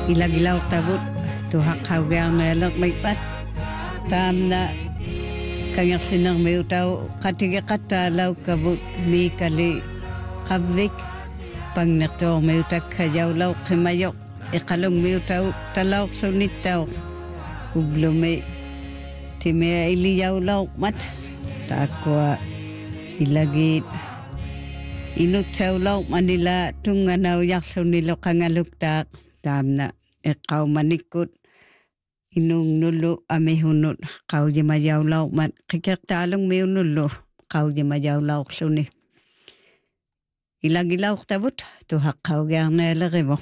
ilagilaw tabut tuhak hawgang melok maipat tamna kanyang sinang mayutaw katiga katalaw kabut mi kali kablik pang nakto mayutak kajawlaw kimayok ikalong mayutaw talaw sunitaw ublume time iliyawlaw mat takwa ilagit inutsaulaw manila tunganaw yakso nilo kangaluktak tamna ikaw manikot inung nulo amihunot kau di majawlaw mat kikaktalong may nulo kau di majawlaw suni ilagilaw tabut tuhak kau gyang na ilagimo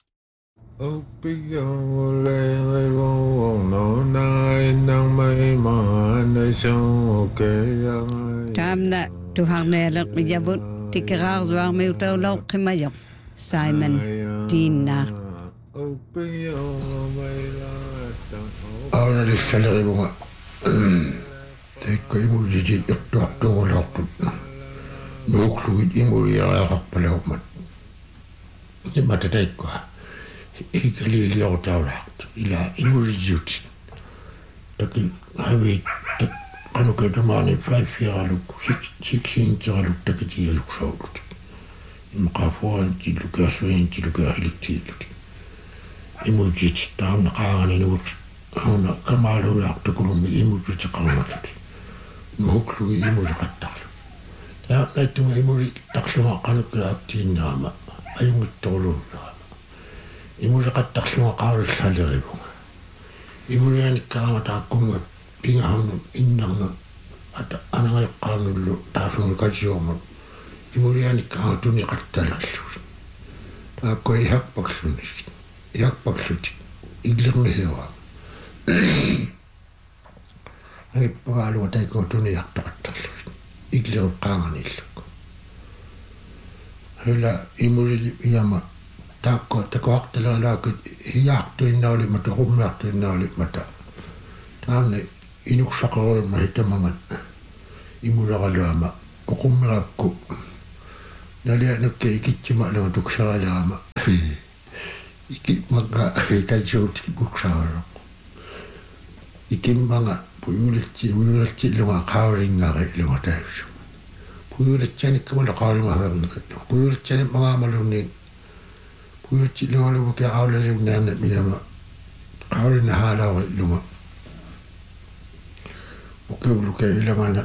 tamna tuhak na ilag mijabut tikirar duwang may utawlaw kimayok Simon Tina Ahora le sale bunga. Te ko imu jiji to laktu. No kluit imu ya hakpala mat. Ni mata dai ko. Ikali li otawlakt. Ila imu jiji. Taki hawi tak anu ka domani 5 year alu 6 inch alu taki ti alu shawt. Imqafo anti lukaso anti lukahlikti. Imu jiji tam qaani nur هنا كما لو يعتقلون إيمو تقامات نهكلو إيمو يقطعلو لا نتم إيمو تقسم قالك أبتين نعمة أيمو التولون إيمو يقطعلو قال الشالغيبو إيمو يعني كما تقوم إنهم إنهم أنا يقالوا له تعرفون كجيوم إيمو يعني كما توني قطعلو أكو يحبكسوني إجلمي هوا Ai pagalu tai ko tuni yaktaktal iglir qaanil hela imuri yama takko takwaqtala la ko hiyaqtu inali mata humaqtu inali mata taane inuk shaqo ma hitamaman imura galama uqumraqku nali anukke ikitchima la tukshalama ikit maga kajut buksara ikimanga puyulchi lunga qawringa lunga taishu puyulchani kamala qawringa haringa puyulchani manga maluni puyulchi lunga lu ke awla lunga na miyama qawringa hala lunga ukulu ke ilamana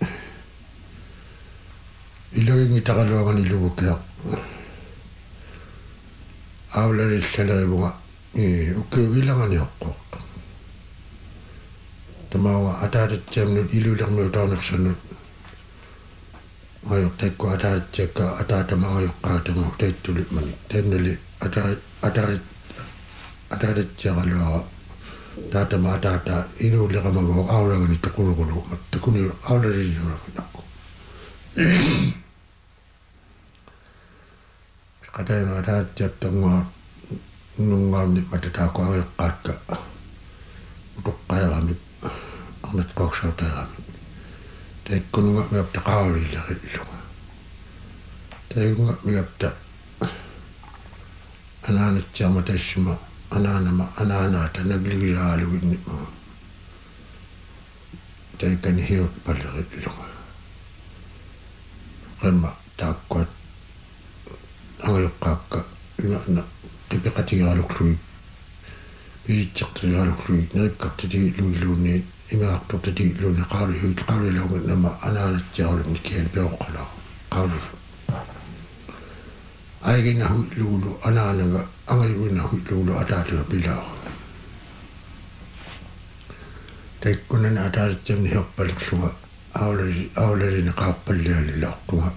ilawingi tagalo ngani lu ke awla lishala bunga ukulu ilamani hokko tamawa atarat jamnu ilulang mo tawnaksanut ayok teko atarat jeka atatama ayok katamo tulit man tenali atarat jagalo tatama atata ilulang mo awla ni takulu takuni awla ri nako kadai no atarat jatama nungam ni matata ko ayok katka untuk kaya kami Amat kau saudara, tapi kau nggak mengapa kau lihat itu, tapi nggak mengapa anak-anak cama semua anak-anak tanah beli lalu ini, tapi kan hidup pada itu, kerana takut angin kakak, nak tapi katiga lalu kru, bijak lalu kru, nak kati lu ni. Ima aktor tadi lu ni kari lawan nama anak jauh ni kian berokala kari. Aiki na hui lulu anak angai hui na hui lulu ada bila. Tapi kunan ada jam ni hok balik semua awalari ni kapal dia lelak tuha.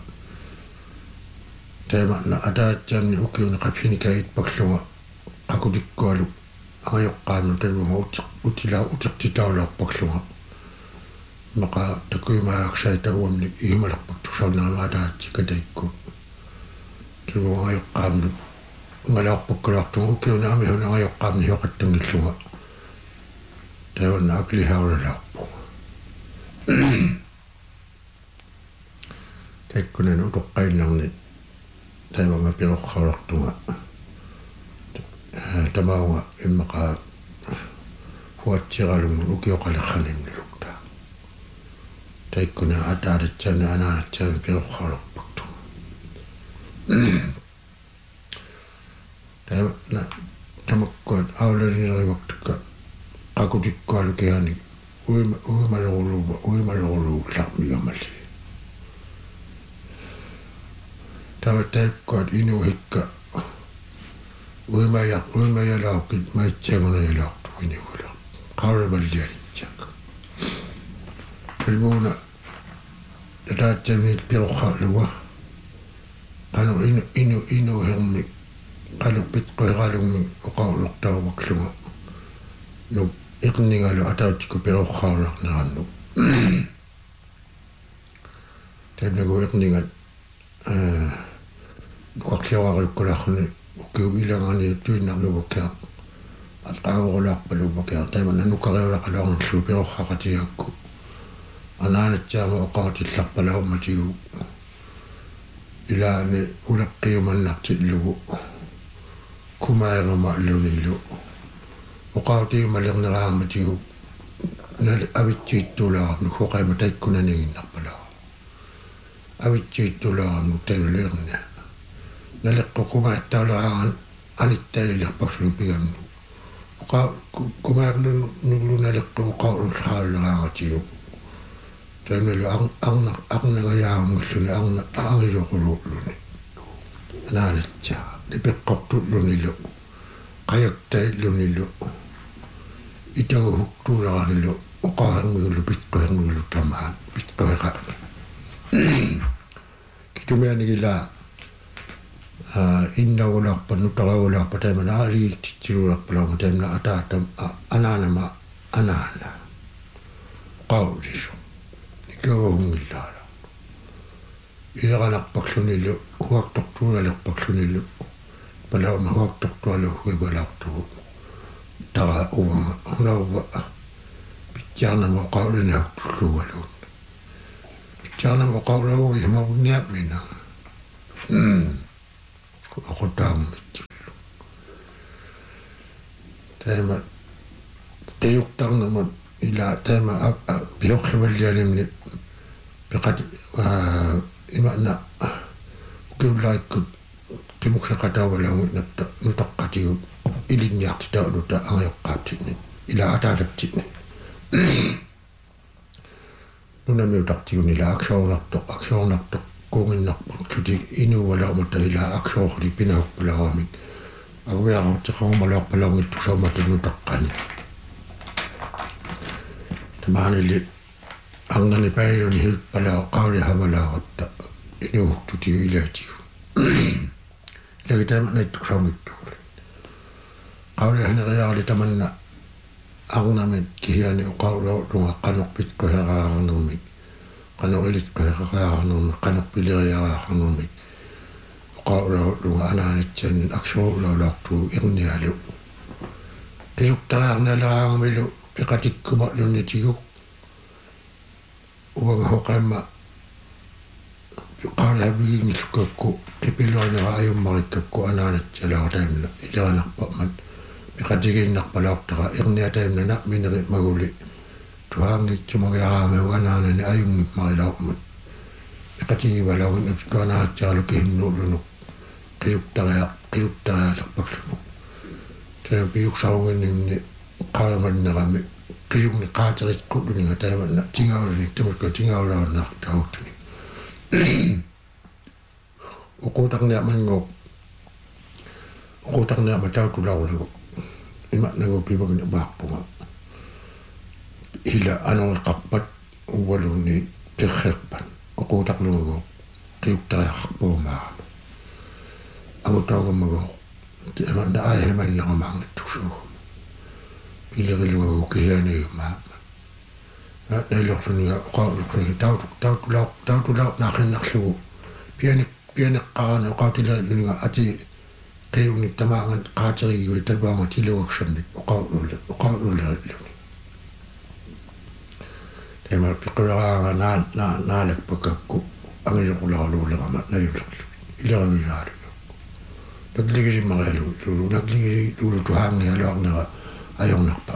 Tapi makna ada jam ni hok ni kapal ni kait bak semua aku dikalu. Ayok kanu tapi mau utila utak titawla paksunga maka takui maak saya tahu ni imalak paktusan na ada jika daiko tapi ayok kanu ngalak pakulak tu ukir na ami huna ayok kanu hiok tengil sunga tapi nak lihat orang lapu tapi kunen untuk kain lang ni tapi mga pirok khalak tu tamaunga imaka huatsigalungun ukioqalekhalinilukta taikkuna ataaritsaana anaatsaana piluqqaluqpaktu tamakkuat aularinerimaktukka qakutikkualukiani uimalorulu larmigamali taikkuat inuhikka uimayalaukit maitsagunayalauktu inivula qauraballialitsak pilbuuna tataatsani piluqqaluwa qanu inu hermi qalu pitqoiqalummi uqaulortauvakluga nu iqningalu atautsikku piluqqaulaqnerannu taimnagu iqningat nuqarlioraqulukkularni ukiuilangani tuinnarluvukea atqaavurulaarpaluvukea taimana nukariulaqaluarnullu piluqqaqatiakku anaanatsaama oqaratилlarpalaummatigu ilaani ulaqqiumannartillugu kumaeruma allunilu oqautiumalerneraammatigu nali avitsiittuulaarnu huqaima taikkunaniginnarpalaa avitsiittuulaarnu tanuleerna naleqqokumaаттаулерааран аниттаалилерпарсуну пиганну оқа кумаарлун нулуналеққу оқауллаарааратигу таанали арнагаяамуллуни арилоқулууллуни анаалатса липеққортуллунилу қаяктаиллунилу итагуhuktууларалу оқаангулу питқоернгулу тамаа питқоера китумианигила иннауlarpa nutaraulарpa taimana aliittitsilulарpalauма taimna ataatam anaanama anaana qaulisu ikauhungillaala ileranarpakslunilu huaktortuunalerpakslunilu palauma huaktortualu huivalartugu tara uvanga hunauva pitjaarnama qaulinaaqtullugaluun pitjaarnama qaulaugi himarunniammina aqutaammittillu taima qiyuqtarnamat ila taima pioqqivallialimni piqati imana ukiullaikkut qimuksaqataavalamu natta nutaqqatigu ilinniartitauluta angajoqqaaptinni ila ataalaptinni nunamiutartiguni ila aksaornartoq kuuginnarpakluti inuualaumata ila aksoorli pinahuppalaramik aguiaqartiqaumalaarpalaungittuksaumatanutaqqani tamaanili angani pailuni hilppalaa qaulihawalaaratta inuuhtutiu ilaatigu ilagitaamanaittuksaumittuuli qaulihaniqiaarli tamanna arnamit kihiani uqaulorlunga qanorpitkoheraaarnermik qanurilitkoheraaarnermik qanorpileriaraarnermik uqaulorlunga anaanitsanin aksuulaulaartuu irnialu qisuktaraarnaleraarmilu piqatikkumarlunitigu uvanga hoqaimma qaulaviginnillukakku qipiluanera ajummarikakku anaanatsalaautaimna ileranarpamat piqatiginnarpalaortara irniataimnana mineri maguli tuhaangitsumagiaraamau anaanani ajunngipmarilaormat piqatigivalaugun upsikuanaatsaalu kihinnuulunuk qiyuktariaalerpaksunu taim piyuksarunginninni qaalamannerami qiyugni qaateritqulluninga taimanna tingauluni tamakka tingaulaarnaartauttuni uquutarniama tautulaulagu imannagu pivagni maappunga ila anoqarpat uwalunni qirreerpan uquutarlugu qiyuktariaqarpuumaarama agutaugammagu imanna aihimallaqamaangittusugu pilerilugu kihianiumaama nailorluniga uqaulukuni tautulaaq naaqinarlugu pianeqqarana uqautilaluniga ati qiyuni tamaangan qaaterigigu talbaanga tiluaksamnik uqaulullerilluni taima piquleraanga naalakpakakku angisoqulaarluulerama nayullerlu ilerangilaalu nagligi magalu lulu nagligi lulu tuhang ni alok na ayong nakpa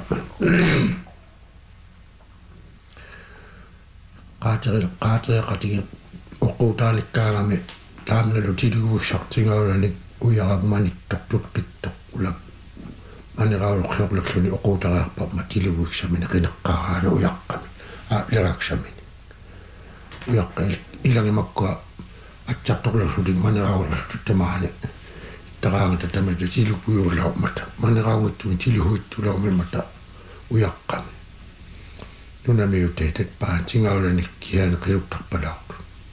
qatre qati uqutani kaangame taamna lu tidu shaqtingaulani uyaragmani taqtuqittoq ulak maniraulu khiorlakluni uqutaraarpa matilu samina qinaqqaaraana uyaqqami lerakshamini uyaqqil ilangi makka atjaqtoqlasudi maniraulu tamaani taraangata tamata tilu kuyulau mata maniraungittu tilu huittulaumi mata uyaqqami nuna miuteetet paan tingaulani kian qiuqtarpalaaqtu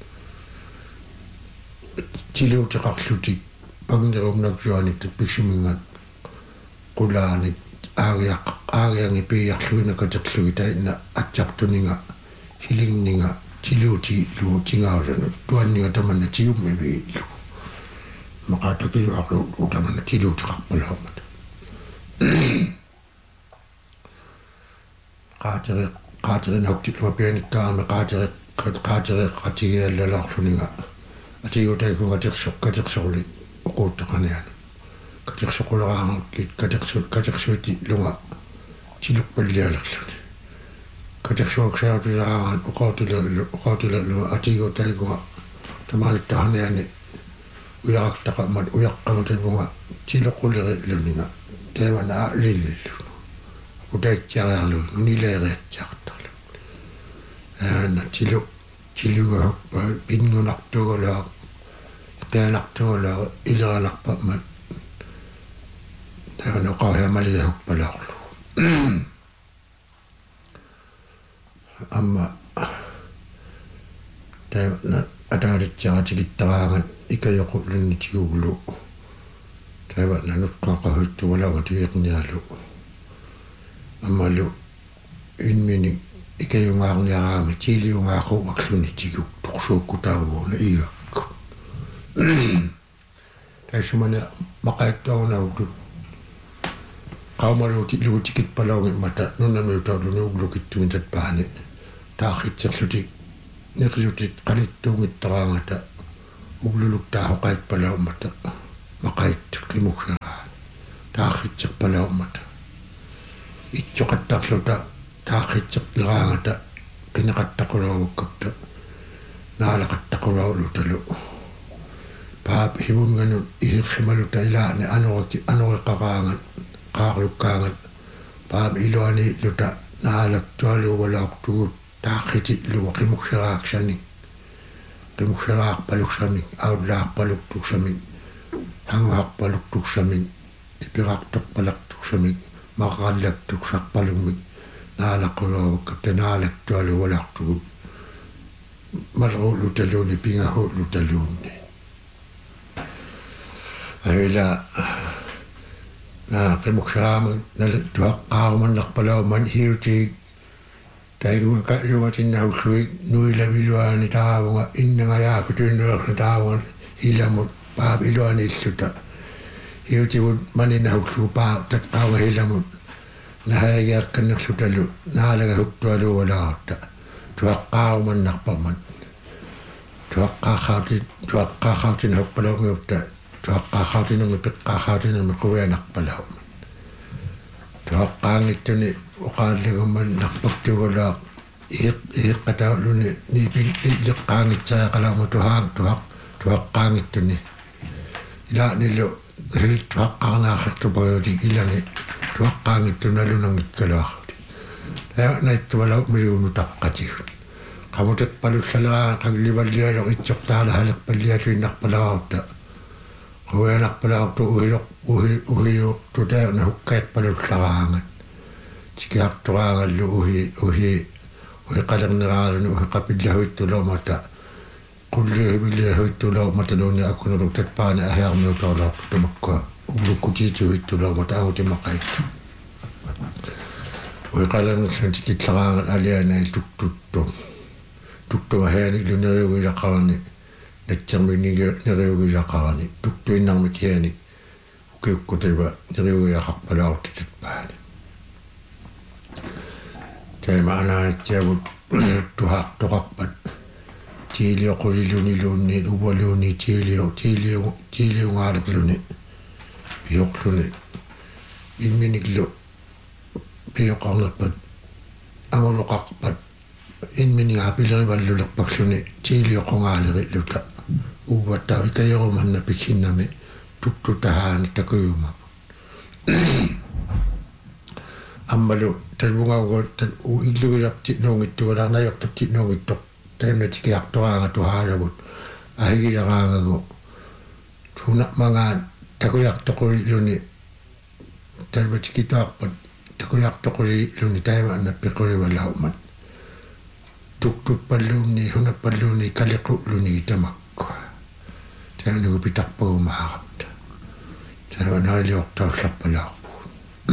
tilu taqarluti pagnerumnakjuani tipisimingat qulaani aagiangi piiarluina katerluita inna atjaqtuninga hilingninga tiluuti lu tingaulanu tuanninga tamanna tiummi viillu maqatakiuarlu utamanna tiluuti qarpalaumata qaatere nauktitluma pianikkaame qaatere qatigiallalaqluninga atiutaikunga katersorli uquuttaqaniana katersoqularaangit katersuuti lunga tilukpallialerluni katersuaksaautularangan uqautilallu atiutaikunga tamalittaqaniani uyaaqtaqamat uyaqqamatalunga tiluquleriluninga taimana lillillu utaitjariarlu nileeriatjartarlu aana tiluga hoppa pingunartugalaa qeanartugalaa ileranarpammat taana qauhiamaliga hoppalaarlu amma taana ataalitjaratikittaraagan ikayoqullunni tiguglu taana nutqaqahuittu walawatiiqnialu ammalu inmini ikayungaarniaraami tiiliungaaqu tigu tuqsuukkutaaguuna igakku taisumane maqaittuagunautu qaumaluuti luutikit palaungi mata nunamiutauluni uglukittumin tatpaani taaqitserluti niqsutit qalittuungittaraangata ugluluktaahoqait palaummata maqaittu qimuksaraa taaqitserpalaummata itjoqattarluta taaqitserleraangata qinaqattaqulaugukkapta naalaqattaqulaulutalu paap hibunganun ihirrimaluta ilaani anoreqaraangan qaarlukkaangan paam iluani luta naalaktualuugalauqtugut taaqiti luwa qimukseraarpaluksami aullaarpaluktuksami hanguarpaluktuksami ipiraqtorpalaqtuksami maqallaktuksarpalummi naalaqulaugukkapta naalaktualuugalauqtugut malruulutaluuni pingahuulutaluunni avila qimukseraama tuaqqaarumannerpalauman hiuti taigunga lumatinnahullui nuilaviluaani taavunga innangajaakutunnuerna taavunga hilamut paap iluani illuta hiutivut maninahullu paa tatqaunga hilamut nahayagiarkannerlutalu naalaga huktualuugalaaruta tuaqqaarumannerpaman tuaqqaaqautin huppalaungiutta tuaqqaaqautinumi peqqaaqautinumi quvianarpalauman tuaqqaangittuni uqaallagumman narpaktugalaa iiqqatauluni niipin illeqqaangitsayaqalaumu tuaqqaangittuni ilaanillu tuaqqaarnaaqertupaluutik ilani tuaqqaangittunalunangitkalaarti naittuvalau miluunu taqqatigut qamuteqpalullaleraa qaglivallialoq itsortaalahalerpalliatuinnarpalarautta quvianarpalaartu uhiuqtu taana hukkaippalullaraangat tikiarturaangallu uhiqalerneraaluni uhiqapillahuittulaumata qullihuittulaumata luuni akunuluk tatpaani ahiarmiutaulaartu tamakkua uglukutiituhuittulaumata amutimaqaittu uhiqalernersun tikitlaraangal alianail tuktuma heaniklu neriugilaqarani natserminigeriugilaqarani tuktuinnarmik heanik ukiukkuteva neriugilaqarpalaartu tatpaani taimanaanattiavut tuhaartoqarpat tiilioquliluni luunni uvaluuni tiiliungaaleqluni Piokluni inminiklu pioqarnerpat amuluqarpat inminigaapilerivallulerpakluni tiilioqongaalerилluta uuvata ikayerumanna pikinnami tuttutahaani takuyuma ammalu talbungaugo tal uilluilapti nuungittugalarnayortutti nuungittoq taimnatikiartoraanga tuhaalagut ahigilaraangagu tuna mangaan takuyartoqulilluni talmatikituarpat takuyartoqulilluni taimaannappiqulivallaumat tuktupalluunni hunapalluunni kaliqulluni tamakku taimnugu pitarpagumaarapta taimanaaliortaullarpalaarpuun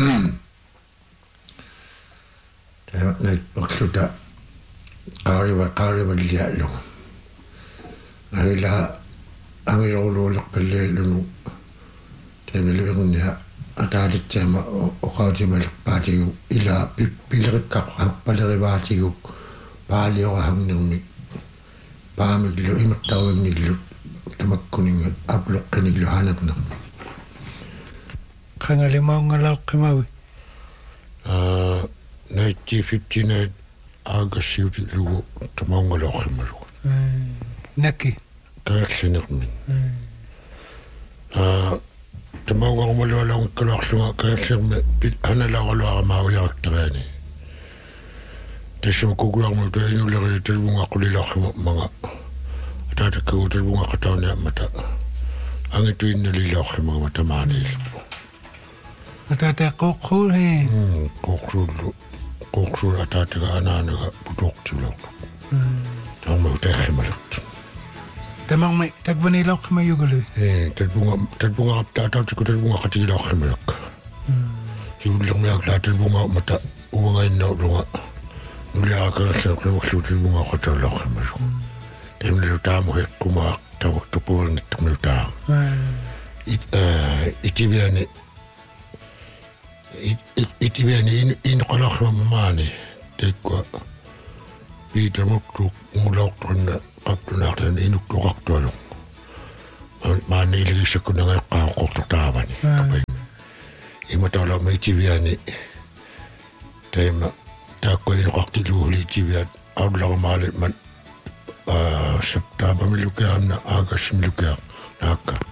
taimannait qaarivalliaallugu ahila angiloruluulerpalleellunu taimnaluirunnia ataalitsaama oqautimalerpaatigu ila pilerikkaqarpalerivaatigu paaliorahangnermik paamiglu imertaruinnillu tamakkuningat aploqqinillu hanaknermi qangalimaungalauqqimawi 1959 aagassiutilugu tamaungaloqqimalugu naki kaerlinermin tamaungarumalualaungikkaluarlunga kaerlirmi hanalaqaluaramaawiaraktaраани тэшэм кугуарму туинулери талбунга qulillarluma manga атаатаккагу талбунга qatauниаммата ангитуинналилаорлумага тамаанииллу атаата qoqquuli qoqsuul ataataga anaanaga putuoqtiluarlu таамау таахлималерт тамарми такванилоққимаюгулу талбунга таатаатику талбунга qatigilaoрлумалакка юуллермиаклаа талбунга мата уангаиннаулунга нулиаракалерлеқимерлу талбунга qataulloqqimalu эмлу тааму хеккумаа тавуттупуунниттумнутаа итивиани инқаларлумаани такку питамукту мулаорторна qaqtunaartani inuktuqartualu maanniiligissakkunageqqaaqortortaavani kapai imataalama itiviani taima taakkuinuqartiluuhuli itiviat aullaramaali man septaabamilukearna aagassimilukea naakka